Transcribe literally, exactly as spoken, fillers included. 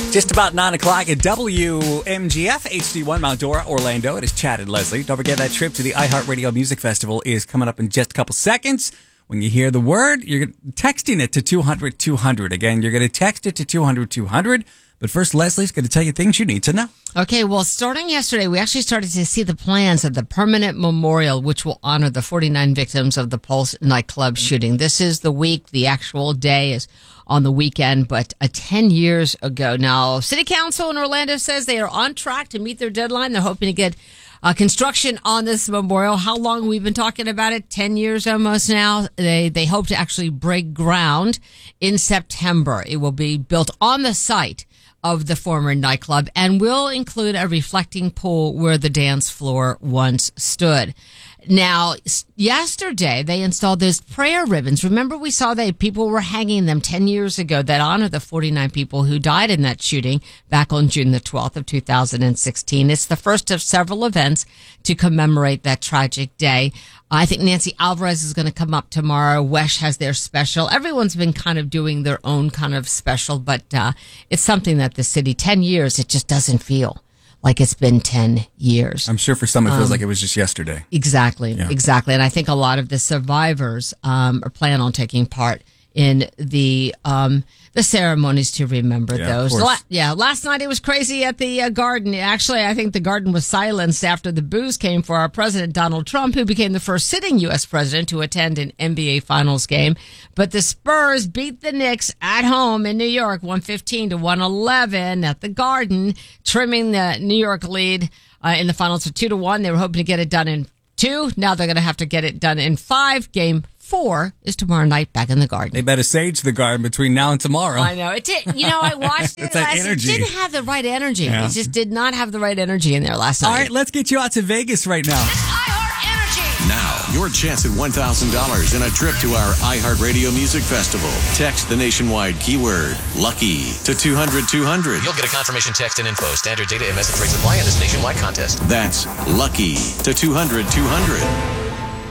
Just about nine o'clock at W M G F, H D one, Mount Dora, Orlando. It is Chad and Leslie. Don't forget that trip to the iHeartRadio Music Festival is coming up in just a couple seconds. When you hear the word, you're texting it to two hundred two hundred. Again, you're going to text it to two hundred two hundred. But first, Leslie's going to tell you things you need to know. Okay, well, starting yesterday, we actually started to see the plans of the permanent memorial, which will honor the forty-nine victims of the Pulse nightclub shooting. This is the week. The actual day is on the weekend, but uh, ten years ago. Now, City Council in Orlando says they are on track to meet their deadline. They're hoping to get uh, construction on this memorial. How long we've been talking about it? ten years almost now. They, they hope to actually break ground in September. It will be built on the site of the former nightclub and will include a reflecting pool where the dance floor once stood. Now, yesterday, they installed those prayer ribbons. Remember, we saw that people were hanging them ten years ago that honor the forty-nine people who died in that shooting back on June the twelfth of two thousand sixteen. It's the first of several events to commemorate that tragic day. I think Nancy Alvarez is going to come up tomorrow. Wesh has their special. Everyone's been kind of doing their own kind of special, but uh, it's something that the city, ten years, it just doesn't feel like it's been ten years. I'm sure for some it feels um, like it was just yesterday. Exactly, yeah. exactly. And I think a lot of the survivors um, are plan on taking part in the um, the ceremonies to remember yeah, those. La- yeah, last night it was crazy at the uh, Garden. Actually, I think the Garden was silenced after the boos came for our President Donald Trump, who became the first sitting U S president to attend an N B A Finals game. But the Spurs beat the Knicks at home in New York, one fifteen to one eleven at the Garden, trimming the New York lead uh, in the finals to two to one. They were hoping to get it done in two. Now they're going to have to get it done in five. Game four is tomorrow night back in the Garden. They better sage the Garden between now and tomorrow. I know. It did. You know, I watched it It's that last energy. It didn't have the right energy. Yeah. It just did not have the right energy in there last night. All right, let's get you out to Vegas right now. Now, your chance at one thousand dollars and a trip to our iHeartRadio Music Festival. Text the nationwide keyword LUCKY to two hundred two hundred. You'll get a confirmation text and info. Standard data and message rates apply in this nationwide contest. That's LUCKY to two hundred two hundred.